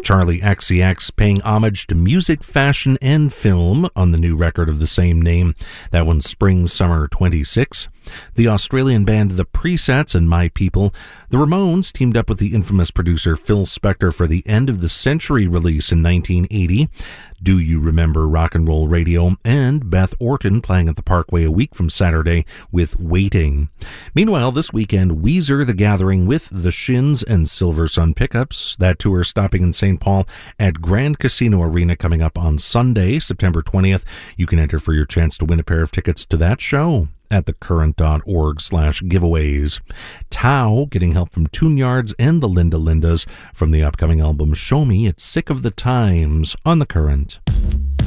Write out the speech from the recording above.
Charlie XCX paying homage to music, fashion, and film on the new record of the same name. That one's Spring Summer 26. The Australian band The Presets and My People. The Ramones teamed up with the infamous producer Phil Spector for the End of the Century release in 1980. Do You Remember Rock and Roll Radio? And Beth Orton playing at the Parkway a week from Saturday with Waiting. Meanwhile, this weekend, Weezer The Gathering with The Shins and Silver Sun Pickups. That tour stopping in St. Paul at Grand Casino Arena coming up on Sunday, September 20th. You can enter for your chance to win a pair of tickets to that show at thecurrent.org/giveaways. Tao getting help from Tune Yards and the Linda Lindas from the upcoming album Show Me It's Sick of the Times on The Current.